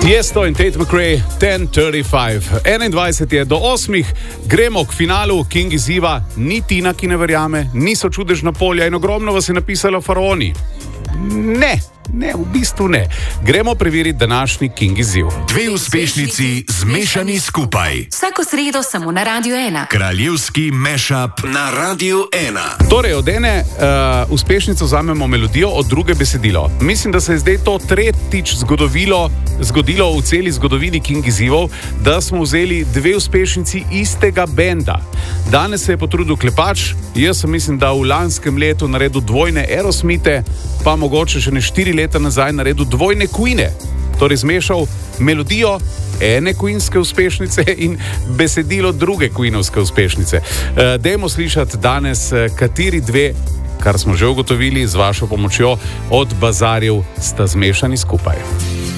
Tiesto in Tate McRae, 10:35. 21 je do 8, gremo k finalu King izziva. Ni Tina, ki ne verjame, niso čudežna polja in ogromno vas je napisalo faraoni. Ne, v bistvu ne. Gremo preveriti današnji King izziv. Dve uspešnici zmešani skupaj. Vsako sredo samo na Radio 1. Kraljevski mashup na Radio 1. Torej, od ene uspešnice vzamemo melodijo, od druge besedilo. Mislim, da se je zdaj to tretjič zgodilo v celi zgodovini King izzivov, da smo vzeli dve uspešnici istega benda. Danes se je potrudil Klepač, jaz mislim, da v lanskem letu naredil dvojne Aerosmite, pa mogoče še ne 4 leta nazaj naredil dvojne Queene. Torej zmešal melodijo ene Queenske uspešnice in besedilo druge Queenovske uspešnice. Dajmo slišati danes, kateri dve, kar smo že ugotovili z vašo pomočjo, od bazarjev sta zmešani skupaj.